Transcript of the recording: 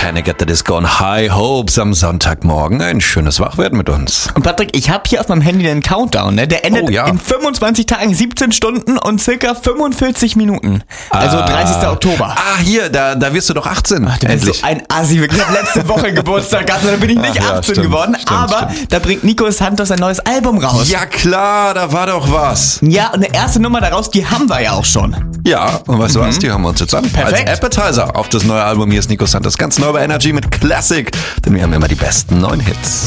Panic at the Disco und High Hopes am Sonntagmorgen. Ein schönes Wachwerden mit uns. Und Patrick, ich habe hier auf meinem Handy einen Countdown, ne? Der endet in 25 Tagen, 17 Stunden und circa 45 Minuten. Also 30. Oktober. Hier, da wirst du doch 18. Ach, du bist so ein Assi. Ich habe letzte Woche Geburtstag gehabt, da bin ich nicht 18 geworden. Aber da bringt Nico Santos ein neues Album raus. Ja klar, da war doch was. Ja, und eine erste Nummer daraus, die haben wir ja auch schon. Ja, und weißt du was, die haben wir uns jetzt an. Perfekt. Als Appetizer auf das neue Album. Hier ist Nico Santos, ganz neu bei Energy mit Classic. Denn wir haben immer die besten neuen Hits.